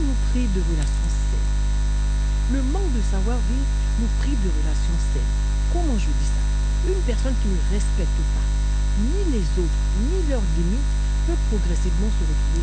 nous prive de relations saines. Le manque de savoir-vivre nous prive de relations saines. Comment je dis ça? Une personne qui ne respecte pas ni les autres, ni leurs limites peut progressivement se retrouver